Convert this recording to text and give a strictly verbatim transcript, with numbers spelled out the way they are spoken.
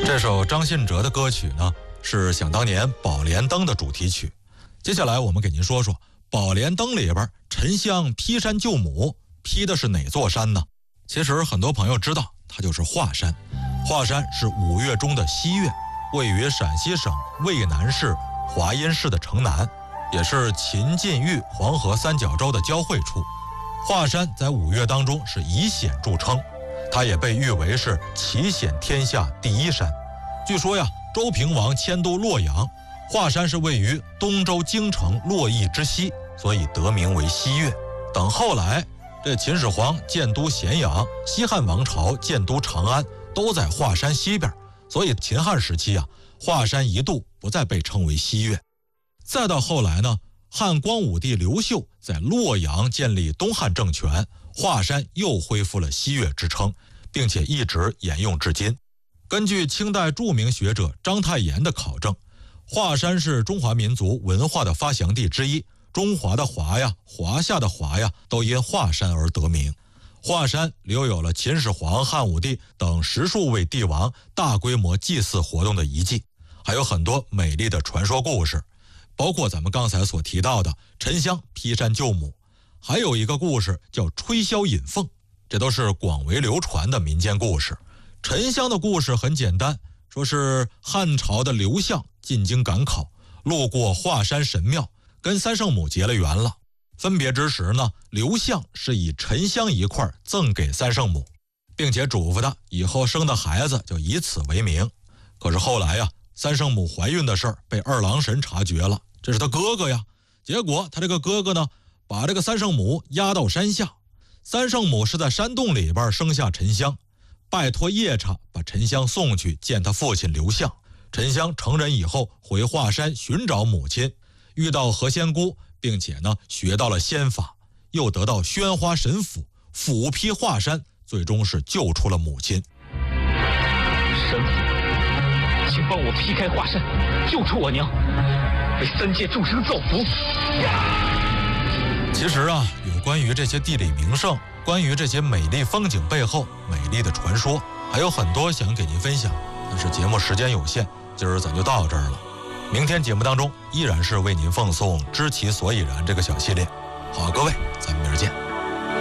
这首张信哲的歌曲呢，是想当年《宝莲灯》的主题曲。接下来我们给您说说《宝莲灯》里边沉香劈山救母，劈的是哪座山呢？其实很多朋友知道，它就是华山。华山是五岳中的西岳，位于陕西省渭南市华阴市的城南，也是秦晋豫黄河三角洲的交汇处。华山在五岳当中是以险著称，它也被誉为是奇险天下第一山。据说呀，周平王迁都洛阳，华山是位于东周京城洛邑之西，所以得名为西岳。等后来这秦始皇建都咸阳，西汉王朝建都长安，都在华山西边，所以秦汉时期啊，华山一度不再被称为西岳。再到后来呢，汉光武帝刘秀在洛阳建立东汉政权，华山又恢复了西岳之称，并且一直沿用至今。根据清代著名学者章太炎的考证，华山是中华民族文化的发祥地之一，中华的华呀，华夏的华呀，都因华山而得名。华山留有了秦始皇、汉武帝等十数位帝王大规模祭祀活动的遗迹，还有很多美丽的传说故事，包括咱们刚才所提到的沉香劈山救母，还有一个故事叫吹箫引凤，这都是广为流传的民间故事。沉香的故事很简单，说是汉朝的刘向进京赶考，路过华山神庙，跟三圣母结了缘了。分别之时呢，刘向是以沉香一块赠给三圣母，并且嘱咐他以后生的孩子就以此为名。可是后来呀，三圣母怀孕的事儿被二郎神察觉了，这是他哥哥呀。结果他这个哥哥呢，把这个三圣母押到山下，三圣母是在山洞里边生下沉香，拜托夜叉把沉香送去见他父亲刘向。沉香成人以后回华山寻找母亲，遇到何仙姑，并且呢学到了仙法，又得到宣花神斧，斧劈华山，最终是救出了母亲。 神父，请帮我劈开华山，救出我娘，为三界众生造福。 其实啊，有关于这些地理名胜，关于这些美丽风景背后美丽的传说，还有很多想给您分享，但是节目时间有限，今儿咱就到这儿了。明天节目当中依然是为您奉送知其所以然这个小系列。好，各位，咱们明儿见。